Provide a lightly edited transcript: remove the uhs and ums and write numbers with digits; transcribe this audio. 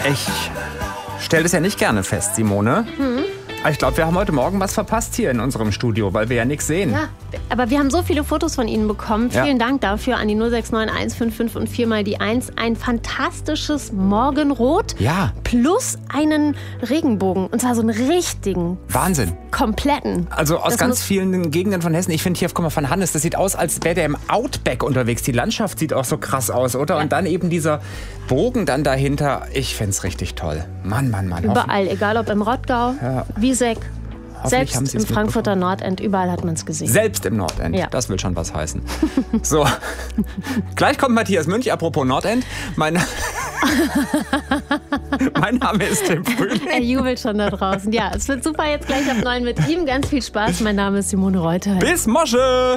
Ich stelle das ja nicht gerne fest, Simone. Aber ich glaube, wir haben heute Morgen was verpasst hier in unserem Studio, weil wir ja nichts sehen. Ja, aber wir haben so viele Fotos von Ihnen bekommen. Ja. Vielen Dank dafür an die 069155 und 4 mal die 1. Ein fantastisches Morgenrot Ja. plus einen Regenbogen. Und zwar so einen richtigen, Wahnsinn. kompletten. Also aus Das ganz muss- vielen Gegenden von Hessen. Ich finde hier, guck mal, von Hannes, das sieht aus, als wäre der im Outback unterwegs. Die Landschaft sieht auch so krass aus, oder? Und dann eben dieser Bogen dann dahinter. Ich finde es richtig toll. Mann. Überall, egal ob im Rottgau, Wieseck, Hoffentlich haben selbst Sie im es Frankfurter Nordend, überall hat man es gesehen. Selbst im Nordend. Ja. Das will schon was heißen. So, gleich kommt Matthias Münch. Apropos Nordend. Mein Name ist Tim Er Frühling. jubelt schon da draußen. Ja, es wird super jetzt gleich ab 9 mit ihm. Ganz viel Spaß. Mein Name ist Simone Reuter. Bis Mosche!